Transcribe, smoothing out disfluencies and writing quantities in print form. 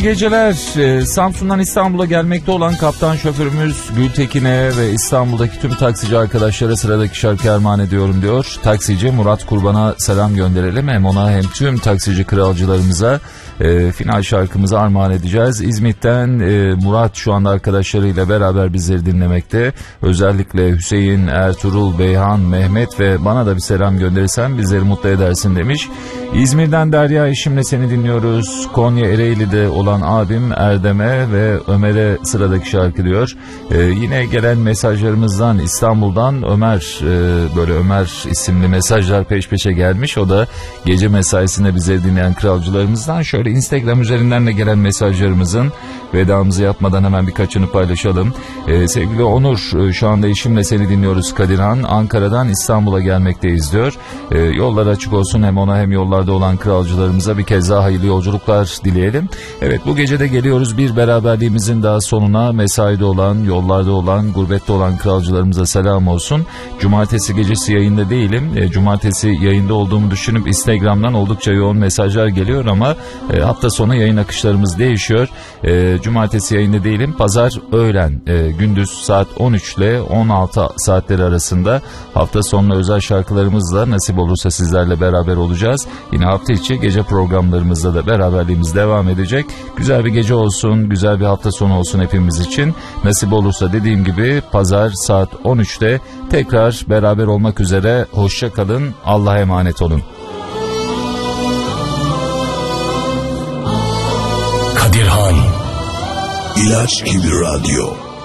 Geceler. Samsun'dan İstanbul'a gelmekte olan kaptan şoförümüz Gültekin'e ve İstanbul'daki tüm taksici arkadaşlara sıradaki şarkı armağan ediyorum diyor. Taksici Murat Kurban'a selam gönderelim. Hem ona hem tüm taksici kralcılarımıza final şarkımızı armağan edeceğiz. İzmit'ten Murat şu anda arkadaşlarıyla beraber bizleri dinlemekte. Özellikle Hüseyin, Ertuğrul, Beyhan, Mehmet ve bana da bir selam gönderirsen bizleri mutlu edersin demiş. İzmir'den Derya, eşimle seni dinliyoruz. Konya Ereğli'de olan abim Erdem'e ve Ömer'e sıradaki şarkı diyor. Yine gelen mesajlarımızdan İstanbul'dan Ömer, böyle Ömer isimli mesajlar peş peşe gelmiş. O da gece mesaisinde bizi dinleyen kralcılarımızdan. Şöyle Instagram üzerinden de gelen mesajlarımızın vedamızı yapmadan hemen birkaçını paylaşalım. Sevgili Onur, şu anda eşimle seni dinliyoruz Kadirhan. Ankara'dan İstanbul'a gelmekteyiz diyor. Yollar açık olsun, hem ona hem yollarda olan kralcılarımıza bir kez daha hayırlı yolculuklar dileyelim. Evet, bu gece de geliyoruz bir beraberliğimizin daha sonuna. Mesaide olan, yollarda olan, gurbette olan kralcılarımıza selam olsun. Cumartesi gecesi yayında değilim. Cumartesi yayında olduğumu düşünüp Instagram'dan oldukça yoğun mesajlar geliyor ama hafta sonu yayın akışlarımız değişiyor. Cumartesi yayında değilim. Pazar öğlen gündüz saat 13 ile 16 saatleri arasında hafta sonuna özel şarkılarımızla nasip olursa sizlerle beraber olacağız. Yine hafta içi gece programlarımızda da beraberliğimiz devam edecek. Güzel bir gece olsun, güzel bir hafta sonu olsun hepimiz için. Nasip olursa dediğim gibi pazar saat 13'te tekrar beraber olmak üzere. Hoşça kalın, Allah'a emanet olun. Kadirhan İlaç gibi radyo.